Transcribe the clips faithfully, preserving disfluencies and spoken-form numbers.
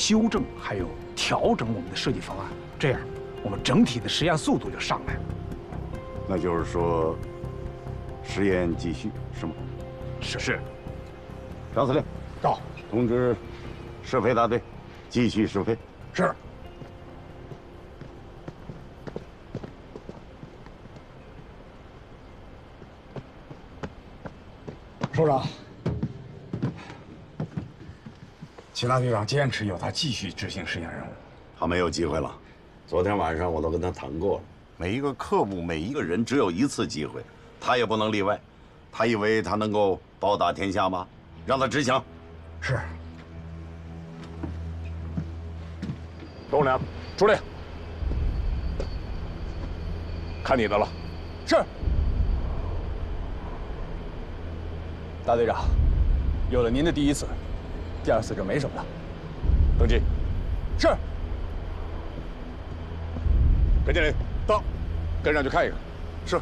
修正还有调整我们的设计方案，这样我们整体的实验速度就上来了。 那就是说，实验继续是吗？ 是是。 张司令， 到， 通知试飞大队，继续试飞。 是。首长，齐大队长坚持要他继续执行实验任务， 他没有机会了。昨天晚上我都跟他谈过了，每一个科目每一个人只有一次机会，他也不能例外。他以为他能够包打天下吗？让他执行。 是。 董事长，出列。看你的了。 是。 大队长，有了您的第一次，第二次这没什么的。登记。 是。 跟经理到，跟上去看一看。是。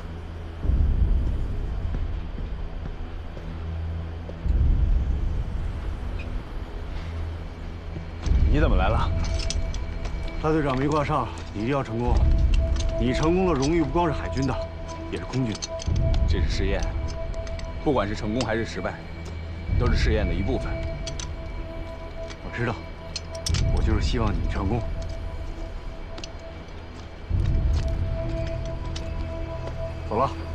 你怎么来了？大队长没挂上，你一定要成功。你成功的荣誉不光是海军的，也是空军的。 这是试验。不管是成功还是失败，都是试验的一部分。 我知道，我就是希望你成功。走了。